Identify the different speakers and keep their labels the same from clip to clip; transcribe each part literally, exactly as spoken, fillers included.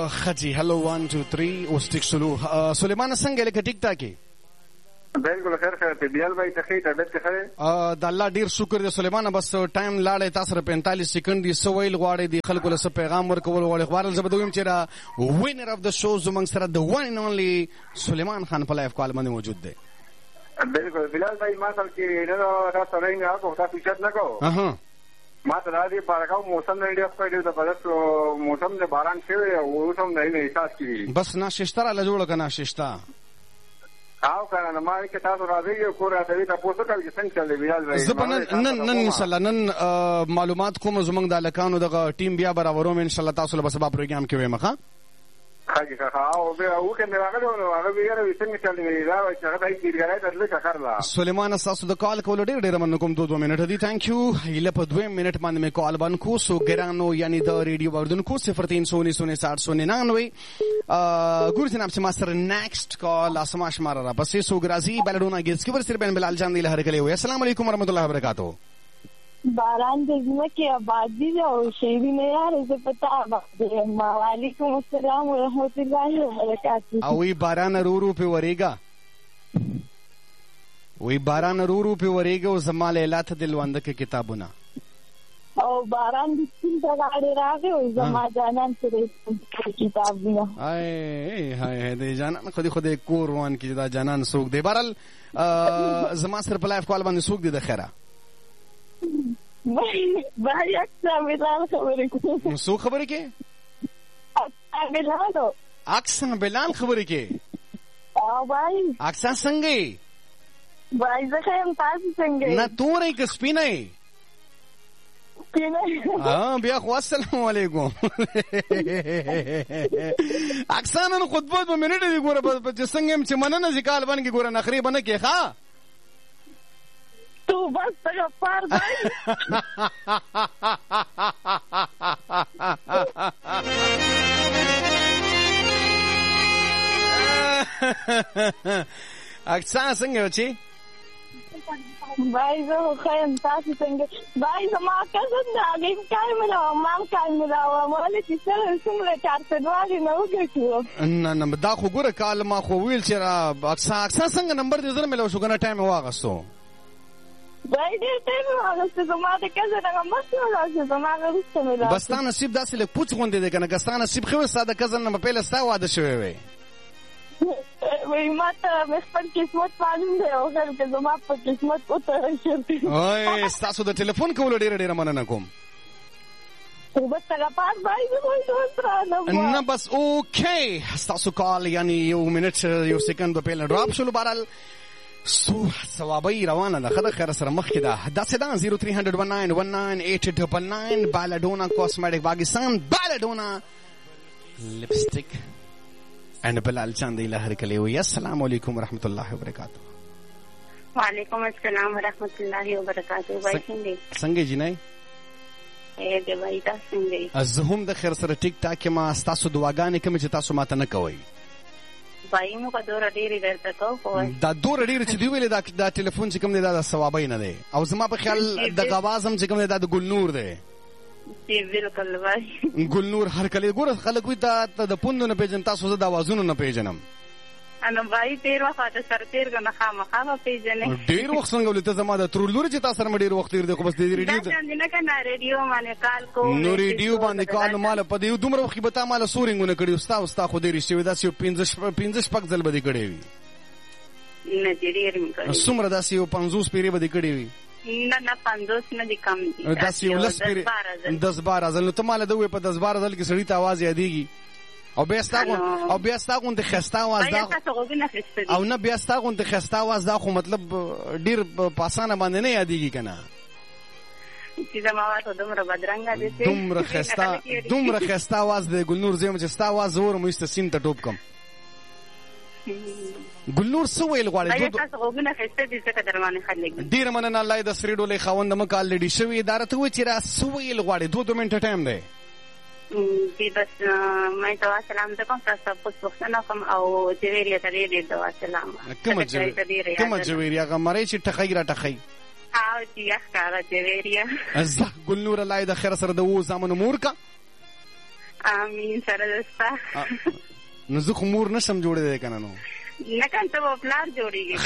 Speaker 1: خجی هلو ون ټو تھری اوس ټیک شلو. سلیمان څنګه لکه ټیک ټاکي؟
Speaker 2: بالکل خیر خیر ته بیال بھائی تخی طبیعت ښه ده؟
Speaker 1: د الله ډیر شکر دی سلیمان. بس ټایم لاړې تاسو سره پینتالیس سکند دي. سو ویل غواړي د خلکو له پیغام ورکول غواړي. غواړل زه به دویم چې دا وینر اف د شو زمنګ سره د ون ان اونلی سلیمان خان په لایف کال باندې موجود دی.
Speaker 2: بالکل بلال بھائی ما سره کې نه را سره نه کو تاسو چت نه کو. اها ما ته راځي بارکاو موسم نه ډیر په دې د بلس موسم د باران شوی او موسم نه نه احساس کی
Speaker 1: بس ناششتره له جوړ کنه ششتا
Speaker 2: او کنه ما کې تاسو راځي یو کور راځي تاسو کوم څنګه چلې بلال بھائی
Speaker 1: زبنن نن نن ان شاء الله نن معلومات کوم زمنګ د لکانو د ټیم بیا برابروم ان شاء الله تاسو له سبا پروګرام کې ومخه
Speaker 2: خاجي ښه او به او کنه راغلو نو هغه ویره څنګه چلې دا چې هغه دای کیږي دا دلته کارلا
Speaker 1: سلیمان تاسو د کال کول ډیر ډیر من کوم دوه دوه منټه دي. ثانک یو. هله په دوه منټ باندې مې کال باندې کو سو ګرانو یعنی د ریډیو وردن کو صفر تین سو نیم سات سو ننانوے ګور جناب سے ماستر نیکسٹ کال اسماش مارا بس سو گرازی بلډونا گیس کی ورسره بن بلال جان دی لهر کلی وي. السلام علیکم ورحمۃ اللہ وبرکاتہ.
Speaker 3: باران د ځمکې آبادي ده او شیری نه یار زه پتا آباد ما. وعلیکم السلام ورحمۃ اللہ وبرکاتہ.
Speaker 1: او وی باران رو رو په وریګا وی باران رو رو په وریګا او زمال الات دلوند کې کتابونه
Speaker 3: او باران د سپین ته راړې راغی او زما جانان سره کتابونه
Speaker 1: هاي هاي دې جانان خو دې خو دې کور وان کې دا جانان سوق دی. بهرال زما سره په لایف کال باندې سوق دی د خیره
Speaker 3: بھائی اکثر بلال خبرې کوم.
Speaker 1: سو خبرې کې
Speaker 3: اکثر بلال
Speaker 1: اکثر بلال خبرې کې
Speaker 3: او بھائی
Speaker 1: اکثر څنګه
Speaker 3: بھائی زه ښه یم تاسو څنګه
Speaker 1: نه تورې که سپینې
Speaker 3: سپینې
Speaker 1: ها بیا خو السلام علیکم اکثر نن خطبه په منټه دی ګوره په څنګه هم چې مننه ځکال باندې ګوره نخري بنه کې ښا
Speaker 3: تو بس تک پار بھائی
Speaker 1: اکثر څنګه وچی
Speaker 3: بھائی زه خایم تاسو څنګه بھائی زما کزن دا گیم کای ملا مام کای ملا مولې چې سره څومره چارته دوه نه وګورم
Speaker 1: نه نه دا خو ګوره کال ما خو ویل چې را اکثر اکثر څنګه نمبر دې زره ملو شو کنه ټایم واغستو
Speaker 3: بھائی دې ټایم واغستو زما د کزن هغه مسله راځي زما غوښته ملا
Speaker 1: بس تا نصیب داسې له پوڅ غونډې ده کنه ګستانه نصیب خو ساده کزن نه په لستا واده شوی وي وای
Speaker 3: ما ته خپل قسمت معلوم دی او هر که زما په قسمت وته شي
Speaker 1: وای تاسو د ټلیفون کول ډیر ډیر مننه کوم
Speaker 3: بس هغه پاس بھائی زه
Speaker 1: نه بس اوکے تاسو کال یعنی یو منټ یو سکند په پیل ډراپ شول بارال سو ثوابي روانه ده خدای خیر سره مخ کې ده دا سدا زیرو تھری ہنڈریڈ ون نائن ون نائن ایٹ ڈبل نائن بالډونا کاسمیټک پاکستان بالډونا لپسټک and بلال چاندی لہر کلی ہوئی. السلام علیکم ورحمۃ اللہ وبرکاتہ.
Speaker 4: وعلیکم السلام ورحمۃ اللہ وبرکاتہ. بھائی څنګه
Speaker 1: څنګه جنای
Speaker 4: اے دې بھائی تاسو څنګه
Speaker 1: زهم د خیر سره ټیک ټاک ما تاسو دعاګانې کوم چې تاسو ماته نه کوي
Speaker 4: بھائی مو کا دور ډیر درته کو
Speaker 1: دا دور ډیر چې دی ویل دا د ټلیفون چې کوم دی دا د ثوابای نه دی او زما په خیال د غوازم چې کوم دی دا د ګلنور دی.
Speaker 4: بالکل بھائی
Speaker 1: ګلنور هر کله ګور خلک وي دا د پوندو نه پیژن تاسو د اوازونو نه پیژنم
Speaker 4: انا بھائی تیر وخت سره تیر کنه خامخا پیژنې
Speaker 1: ډیر وخت څنګه ولته زما د ترلوري چې تاسو سره ډیر وخت تیر دی خو بس د ریډیو
Speaker 4: دا څنګه کنه ریډیو باندې کال کو
Speaker 1: نو ریډیو باندې کال مال په دې دومره وخت به تا مال سورینګونه کړی استا استا خو دې رښتیا دا چې پنځه پنځه پک ځل بده کړی وي
Speaker 4: نه ډیر می کړی
Speaker 1: څومره داسې یو پنځوس پیری بده کړی وي
Speaker 4: نه نه پنځوس نه دي کم دي
Speaker 1: داسې یو لس پیری دس بار ځل نو ته مال دوی په دس بار ځل کې سړی ته आवाज یادېږي او بیا ستاغون او بیا ستاغون د خستا आवाज دا او نه بیا ستاغون د خستا आवाज دا خو مطلب ډیر په اسانه باندې نه یادېږي کنه
Speaker 4: چې زما आवाज دومره بدرنګه دي
Speaker 1: دومره خستا دومره خستا आवाज د ګلنور زم چې ستا आवाज زور مو است سین ته ټوب کم ګلنور سو ویل غواړي
Speaker 4: ایا تاسو وګونه خسته دي څه قدر باندې خلک
Speaker 1: ډیر مننه الله د سری ډولې خوند مکال لډی شوی ادارته و چې را سو ویل غواړي دوه دوه منټه ټایم دی
Speaker 4: جی بس میں تو سلام علیکم تاسو په پښتنه کوم او جویریا ته دې دوا سلام
Speaker 1: کوم جویریا کوم جویریا غمرې چې ټخی را ټخی
Speaker 4: او چې ښکارا جویریا
Speaker 1: از ګلنور الله د خیر سره د و زمانو مور کا
Speaker 4: امين سره دستا
Speaker 1: نو زه خو مور نشم جوړېدی که نه نو
Speaker 4: نه کنه ته به پلار جوړېږي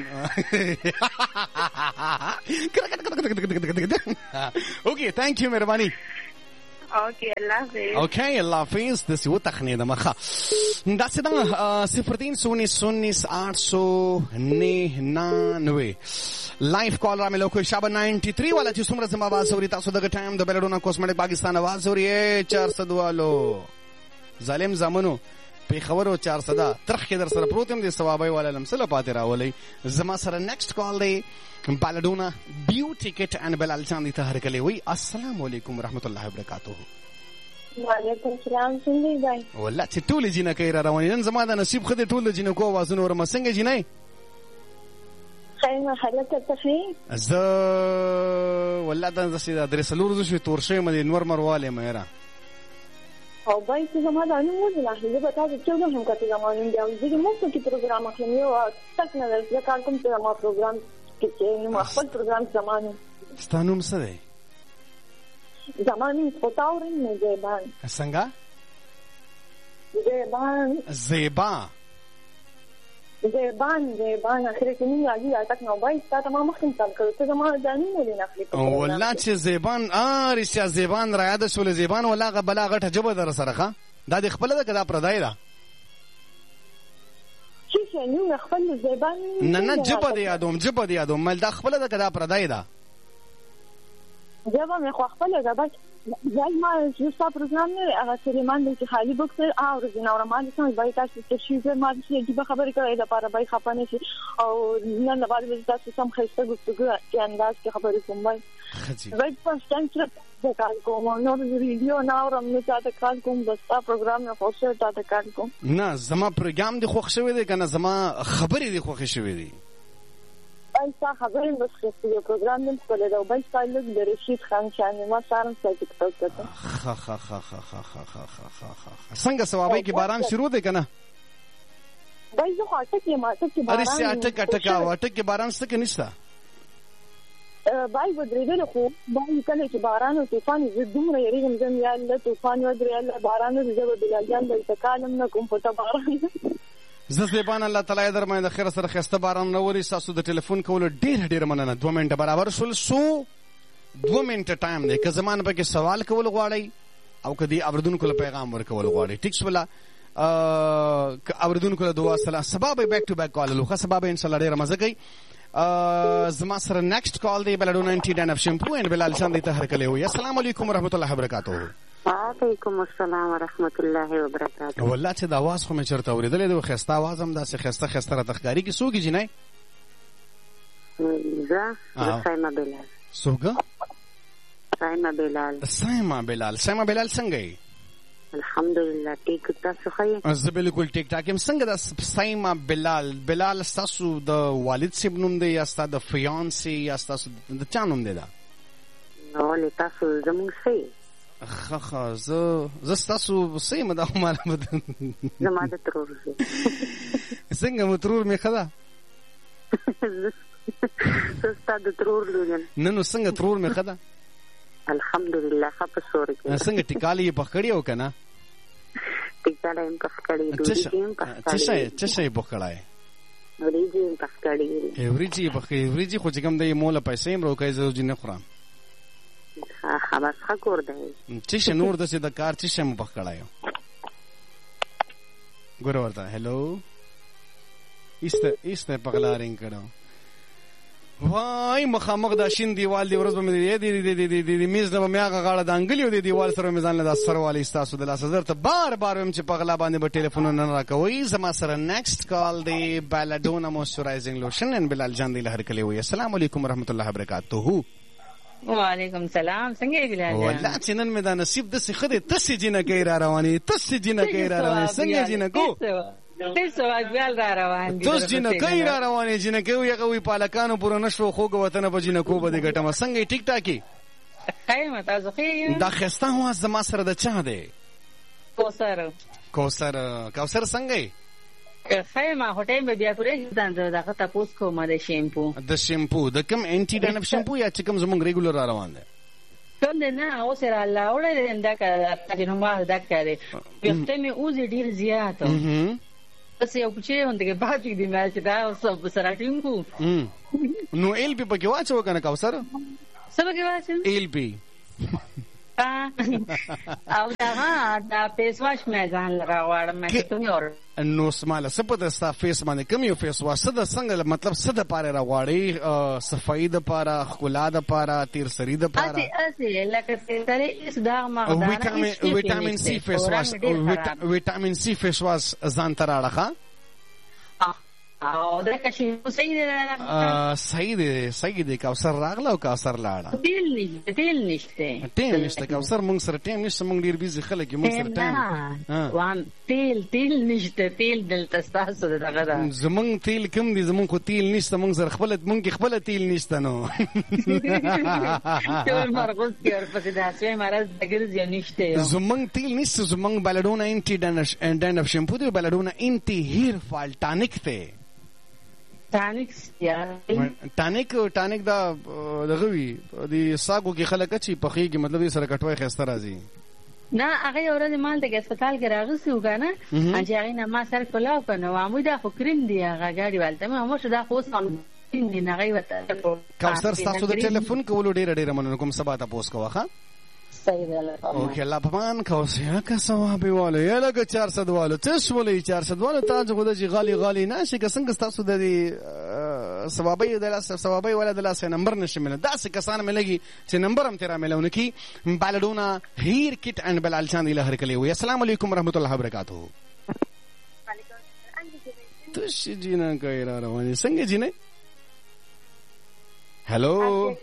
Speaker 1: اوکې تھینک یو مهرباني
Speaker 4: اوکې الله حافظ
Speaker 1: اوکې الله حافظ داسې وتخنېدم ښه داسې ده صفر تین سو انیس انیس آٹھ سو ننانوے لائف کال را ملو کوئی شابه نائنٹی تھری والا چې څومره زما आवाज اوري تاسو دغه ټایم د بیلډونا کوسمټک پاکستان आवाज اوري چار صد والو ظالم زمانو پیښور او چار صدا ترخ کې در سره پروت هم دي ثوابي والا لمسله پاتې راولي زما سره نیکسٹ کال دی بیلډونا بیوټی کټ ان بلال چاندي ته هرکلی وي السلام علیکم ورحمت الله وبرکاته
Speaker 3: وعلیکم السلام څنګه دی
Speaker 1: والله چې ټول جنہ کوي را رواني نن زما د نصیب خدای ټول جنہ کو आवाजونه ورم څنګه جنې
Speaker 3: خیمه حالت ته څه
Speaker 1: ز والله د زسیدا درس لور زو شو تورشه مې نور مرواله مېرا
Speaker 3: او بای څه زما د انو مو نه هله به تاسو څنګه هم کته زما نن دی چې موږ کې پروګرام اخلي او تک نه د کار کوم څه ما پروګرام کې چې نو خپل پروګرام زمانه
Speaker 1: ستانوم څه دی
Speaker 3: زمانه پتاورین نه زبان
Speaker 1: څنګه
Speaker 3: زبان
Speaker 1: زیبا
Speaker 3: زبان زبان اخر کې نه یادي تک نو بای تاسو ما مخکې تل کړو ته زما د انو مو نه اخلي
Speaker 1: والله چې زبان ا رښتیا زبان را یاد شول زبان ولا غبلا غټه جبه در سره ښه دا د خپل د کدا پردای دا
Speaker 3: چې نو خپل زبان
Speaker 1: نه نه جبه دی یادوم جبه دی یادوم مل دا خپل د کدا پردای دا
Speaker 3: جبه مې خو خپل دا بس ځای ما چې تاسو پروګرام نه هغه سلیمان د خالی بوکس او د نورمال څنګه بای تاسو چې شي ما د دې په خبرې کوي د لپاره بای خپانه شي او نن د باندې تاسو سم خسته ګفتګو کې انداز کې خبرې کوم بای بای په څنګه د کار کوم نو د ویډیو نه اورم نه تاسو کار کوم بس تاسو پروګرام نه خوښه تاسو کار کوم
Speaker 1: نه زما پروګرام دی خوښ شوی دی کنه زما خبرې دی خوښ شوی دی
Speaker 3: ایسا خبرې بس خسته پروګرام نه کوله دا بای سټایل د رشید خان شان ما سارم څه ټیک ټاک
Speaker 1: خا خا خا خا خا خا خا خا څنګه ثوابي کې باران شروع دی کنه
Speaker 3: بای زه خاطر کې ما ته کې باران
Speaker 1: ارسه اٹک اٹک او اٹک کې باران څه کې نشته
Speaker 3: بای ودرېدل خو بای کله چې باران او طوفان زه دومره یریږم زم یا الله طوفان ودرېدل باران او زه بلال جان د تکالم نه کوم پټه باران
Speaker 1: زه زبان الله تعالی در باندې خیر سره خسته باران نوري تاسو د ټلیفون کول ډیر ډیر مننه دوه منټه برابر شول سو دوه منټه ټایم دی که زمان په کې سوال کول غواړی او کدی اوردونکو له پیغام ورکول غواړی ټیکس ولا ا اوردونکو له دعا سلام سبب بیک ټو بیک کال لوخه سبب ان شاء الله ډیر مزه کوي زما سره نیکسٹ کال دی بلډو نائنٹی ډن اف شیمپو ان بلال چاند ته هر کله وي السلام علیکم ورحمت الله وبرکاته
Speaker 4: وعلیکم السلام ورحمت الله وبرکاته
Speaker 1: والله چې د आवाज خو مې چرته اوریدلې د خسته आवाज هم داسې خسته خسته را تخکاری کی سوګی جنای
Speaker 4: زه سایما بلال
Speaker 1: سوګه
Speaker 4: سایما بلال
Speaker 1: سایما بلال سایما بلال څنګه
Speaker 4: الحمدلله ټیک تاسو ښه
Speaker 1: زه بالکل ټیک ټاک یم څنګه د سایما بلال بلال تاسو د والد صاحب نوم دی یا تاسو د فیانسی یا تاسو د چا نوم دی دا
Speaker 4: نو له تاسو زموږ سي
Speaker 1: خا خا زه زه تاسو سي مده مال
Speaker 4: زما د ترور
Speaker 1: څنګه مترور می خدا
Speaker 4: سستا د ترور لورن
Speaker 1: نن نو څنګه ترور می خدا
Speaker 4: الحمدلله خپل سوري
Speaker 1: څنګه ټیکالي پخړی او کنه
Speaker 4: ټیکالي پخړی دوی
Speaker 1: پخړی څه څه پخړای
Speaker 4: وريجي پخړی
Speaker 1: وريجي پخړی وريجي خو څنګه د مولا پیسې مرو کوي زه جن خورم
Speaker 4: ها خلاص خور دی
Speaker 1: چې نور د څه د کار چې شم پخړایو ګور ورته هلو ایسته ایسته پغلارین کړه وای مخامخ د شین دیوال دی ورځ به دی دی دی دی میز نه مې هغه غاړه د انګلیو دی دیوال سره میزان له سروالي تاسو د لاس زر ته بار بار هم چې پغلا باندې به ټلیفون نه راکوي زما سره نیکسٹ کال دی بیلډونا موئسچرایزینګ لوشن ان بلال جان دی لهر کلی وي السلام علیکم ورحمت الله وبرکاته
Speaker 5: وعلیکم السلام څنګه بلال جان
Speaker 1: والله چې نن مې دا نصیب د څه خدای تاسو جنہ کوي را رواني تاسو جنہ کوي را رواني څنګه جنہ کو
Speaker 5: تاسو واګل را روان دي
Speaker 1: تاسو جنہ کوي را رواني جنہ کوي هغه وی پالکانو پور نشو خوګ وطن په جنہ کو بده ګټم څنګه ټیک ټاکي
Speaker 5: خیمه تاسو خې
Speaker 1: دا خسته هو زما سره د چا دی
Speaker 5: کوثر
Speaker 1: کوثر کوثر څنګه
Speaker 5: خیمه هټیم به بیا پرې ځان دغه تاسو کومه د شیمپو
Speaker 1: د شیمپو د کوم انټي ډن اف شیمپو یا چې کوم زمونږ ریګولر را روان دی
Speaker 5: ټول نه اوس را لاوړې دا کړه نو ما دا کړې وخت مې اوس ډیر زیات بس یو پچې باندې باندې دی مې چې دا سب سره ټینګو
Speaker 1: نو ایل پی پکې واچو کنه کوثر
Speaker 5: سبا کې واچو
Speaker 1: ایل پی
Speaker 5: او دا دا فیس واش مې ځان راوړم مې ته نور
Speaker 1: نو سماله سپد ستا فیس باندې کوم یو فیس واش د څنګه مطلب څه د پاره راوړی صفائی د پاره خلا د پاره تیر سری د پاره
Speaker 5: اسی اسی لکه ستاره اس دا مغدار
Speaker 1: ویټامین ویټامین سی فیس واش ویټامین سی فیس واش ځان تراړه
Speaker 5: او دا کښې صحیح دی
Speaker 1: صحیح دی صحیح دی کوثر راغله او کوثر لاړه
Speaker 5: تیل نشته تیل نشته
Speaker 1: ټیم نشته کوثر مونږ سره ټیم نشته مونږ ډیر بیزي خلک مونږ سره ټیم
Speaker 5: وان تیل تیل نشته تیل دلته تاسو دغه دا
Speaker 1: زمونږ تیل کم دي زمونږ خو تیل نشته مونږ سره خپل مونږ خپل تیل نشته نو
Speaker 5: ټول مرغوز کې ورپسې داسې مرز دګر ځای نشته
Speaker 1: زمونږ تیل نشته زمونږ بلډونه انټي ډنش ډنف شیمپو دی بلډونه انټي هیر فال ټانیک ته
Speaker 5: ټانیک یا
Speaker 1: ټانیک ټانیک دا دغه وی د ساګو کې خلک چې په خېږي مطلب یې سره کټوي خسته راځي
Speaker 5: نه هغه اورل مال د هسپتال کې راغلی وګانه چې هغه نه ما سر کلاو کنه و مو دا خو کریم دی هغه غاډي والته مو شو دا خو سم دی نه غي وته
Speaker 1: کوثر تاسو د ټلیفون کولو ډیر ډیر مننه کوم سبا تاسو کوه اوکې الله پمان کوثر کا ثواب والو یا لکه چهارصد والو تاسو ولې چهارصد والو تاسو غوډه چې غالي غالي نشي که څنګه تاسو د ثوابي د لاس ثوابي ولا د لاس نمبر نشي مله دا څه کسان ملګي چې نمبر هم تیرا ملونه کی بالډونا هیر کټ اند بلال چاند له هر کلی وي السلام علیکم ورحمت الله وبرکاتہ تو شي جنا کوي را رواني څنګه جنې هالو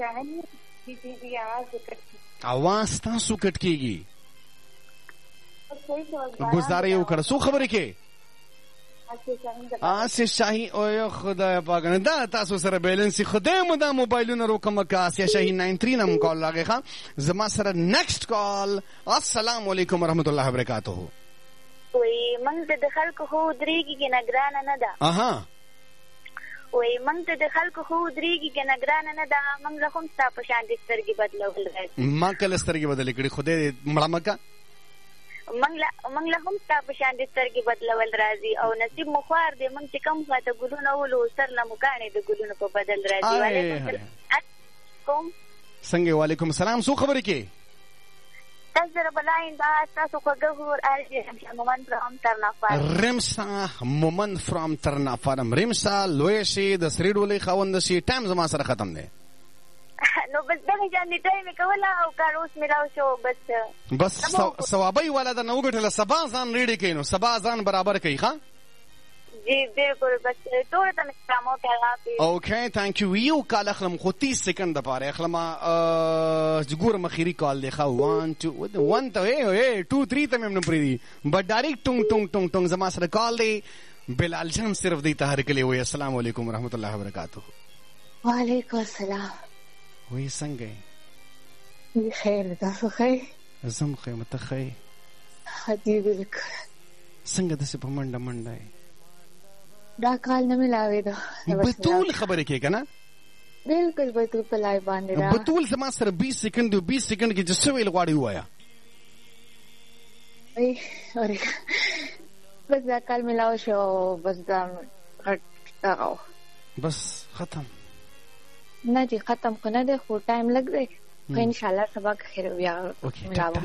Speaker 1: आवाज تاسو کټ کیږي گزارې وکړه سو خبرې کې آسه شاهي او خدای پاک نه دا تاسو سره بیلنس خدای مو دا موبایلونه روکم کا آسه شاهي ناین تھری نم کال راغی ښا زما سره نیکسٹ کال السلام علیکم ورحمت الله وبرکاتہ
Speaker 6: وې من د خلکو خو درېږي کې نگران نه ده
Speaker 1: اها
Speaker 6: وې من ته د خلکو خو درېږي کې نگران نه ده من له هم ستا په شان د سترګې بدلول راځي
Speaker 1: ما کله سترګې بدلې کړې خدای مړه مکه
Speaker 6: من له من له هم ستا په شان د سترګې بدلول راځي او نصیب مو خوار دی من چې کوم خاطر ګلونه ولو سر له مکانې د ګلونو په بدل راځي وعلیکم
Speaker 1: څنګه وعلیکم السلام سو خبرې کې
Speaker 6: تاسو بلاین دا تاسو کو ګور ارجه مومن فرام ترنافار
Speaker 1: رمسا مومن فرام ترنافار رمسا لوی شي د سریډولې خوند شي ټایم زما سره ختم دی
Speaker 6: نو بس دغه جان دی ټایم کولا او کار اوس میراو شو بس
Speaker 1: بس ثوابي ولا د نو ګټله سبا ځان ریډي کینو سبا ځان برابر کوي ښا
Speaker 6: جی بالکل بس ټول ته مستمو کړه
Speaker 1: اوکې ثانک یو یو کال اخلم خو تیس سکند د پاره اخلم جګور مخيري کال دی خو واحد two one ته اے two three ته مم نه پری بٹ ډایرکټ ټونګ ټونګ ټونګ ټونګ زما سره کال دی بلال جان صرف دی ته هر کلی وي السلام علیکم ورحمت الله وبرکاتہ
Speaker 6: وعلیکم السلام
Speaker 1: وې څنګه
Speaker 6: خیر تاسو خیر
Speaker 1: زم خیر متخی
Speaker 6: حدی بالکل
Speaker 1: څنګه د په منډه منډه
Speaker 6: دا کال نه ملاوي دا
Speaker 1: بتول خبره کې کنه
Speaker 6: بالکل بتول په لای باندې دا
Speaker 1: بتول زما سره بیس سکند بیس سکند کې جسو ویل غواړي وایا
Speaker 6: ای اوري بس دا کال ملاو شو بس دا غټاو
Speaker 1: بس ختم
Speaker 6: نه دي ختم کنه ده خو ټایم لګ دی خو ان شاء الله سبا خیر بیا ملاو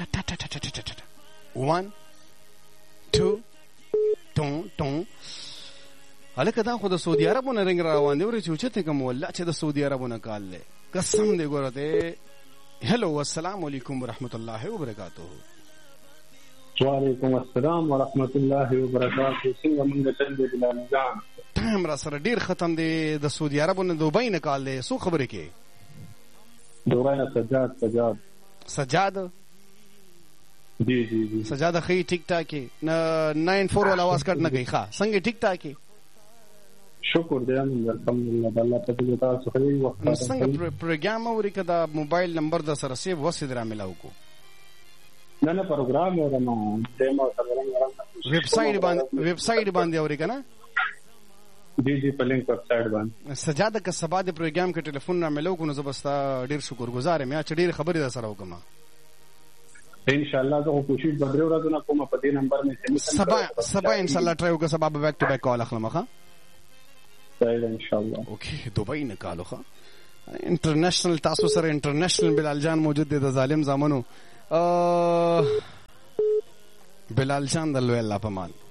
Speaker 1: one two ټون ټون الکه دا خو د سعودي عربونو رنګ روان دی ورې چې کوم ولا چې د سعودي عربونو کال له قسم دی ګورته هلو السلام علیکم ورحمت الله وبرکاتہ
Speaker 2: وعلیکم السلام ورحمت الله وبرکاتہ څنګه موږ ته د بلال جان
Speaker 1: ټایم را سره ډیر ختم دی د سعودي عربونو دوبۍ نه کال له سو خبره کې
Speaker 2: دوبۍ نه سجاد سجاد
Speaker 1: سجاد
Speaker 2: جی جی جی
Speaker 1: سجاده خی ٹھیک ٹھاک ہے نائن فور والا आवाज کټ نه گئی ښا څنګه ٹھیک ټاک ہے
Speaker 2: شکر دې الحمدلله الله تعالی تاسو خو وخت
Speaker 1: څنګه پروګرام اوري کدا موبایل نمبر د سره سیو وسې درا ملاو کو
Speaker 2: نه نه پروګرام ورما دمو سره
Speaker 1: ویب سټ باندې ویب سټ باندې اوري کنه
Speaker 7: جی جی په لینک ویب سایټ باندې.
Speaker 1: سجاده که سبا د پروګرام کې ټلیفون را ملو کو نو زه بستا ډیر شکرګزار یم چې ډیر خبرې در سره وکم.
Speaker 7: ان شاء الله زه کوشش به درو ورځې نه کوم په دې نمبر مې
Speaker 1: سبا سبا ان شاء الله ټرای وکړه سبا بیک ټو بیک کال اخلم ښه.
Speaker 7: ان شاء الله.
Speaker 1: اوکې دوبۍ نه کالو ښه. انټرنیشنل تاسو سره انټرنیشنل بلال جان موجود دی د ظالم زامنو. بلال جان د لوی الله په مان.